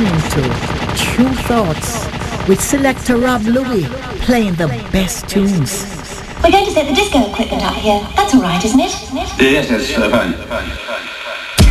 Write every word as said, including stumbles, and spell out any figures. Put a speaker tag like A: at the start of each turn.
A: listening to True Thoughts with selector Rob Louie playing the best tunes.
B: We're going to set the disco equipment up here. That's all right, isn't it?
C: Yes, yes, uh, fine.